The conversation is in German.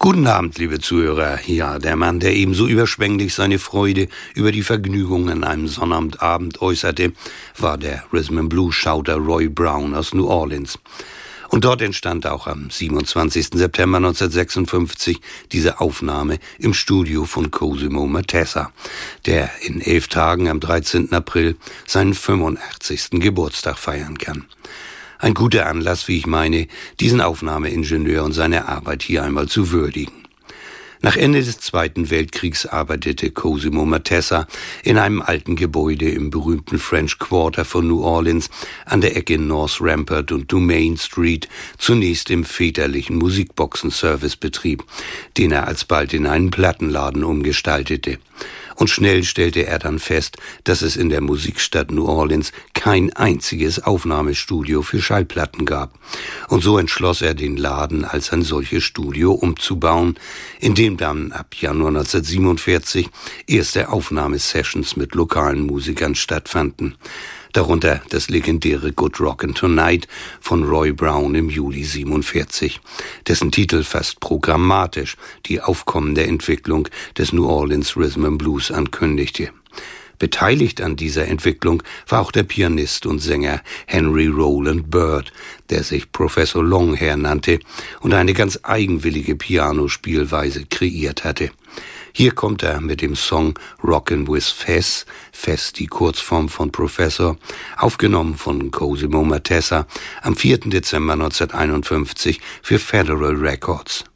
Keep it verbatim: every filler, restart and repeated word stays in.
Guten Abend, liebe Zuhörer. Ja, der Mann, der ebenso überschwänglich seine Freude über die Vergnügungen an einem Sonnabendabend äußerte, war der Rhythm and Blues Schauter Roy Brown aus New Orleans. Und dort entstand auch am siebenundzwanzigsten September neunzehnhundertsechsundfünfzig diese Aufnahme im Studio von Cosimo Matessa, der in elf Tagen am dreizehnten April seinen fünfundachtzigsten Geburtstag feiern kann. Ein guter Anlass, wie ich meine, diesen Aufnahmeingenieur und seine Arbeit hier einmal zu würdigen. Nach Ende des Zweiten Weltkriegs arbeitete Cosimo Matessa in einem alten Gebäude im berühmten French Quarter von New Orleans an der Ecke North Rampart und Dumaine Street zunächst im väterlichen Musikboxen-Servicebetrieb, den er alsbald in einen Plattenladen umgestaltete. Und schnell stellte er dann fest, dass es in der Musikstadt New Orleans kein einziges Aufnahmestudio für Schallplatten gab. Und so entschloss er, den Laden als ein solches Studio umzubauen, in dem dann ab Januar neunzehnhundertsiebenundvierzig erste Aufnahmesessions mit lokalen Musikern stattfanden. Darunter das legendäre Good Rockin' Tonight von Roy Brown im Juli siebenundvierzig, dessen Titel fast programmatisch die aufkommende Entwicklung des New Orleans Rhythm and Blues ankündigte. Beteiligt an dieser Entwicklung war auch der Pianist und Sänger Henry Roland Bird, der sich Professor Longhair nannte und eine ganz eigenwillige Pianospielweise kreiert hatte. Hier kommt er mit dem Song Rockin' with Fess, Fess die Kurzform von Professor, aufgenommen von Cosimo Matessa am vierten Dezember neunzehnhunderteinundfünfzig für Federal Records.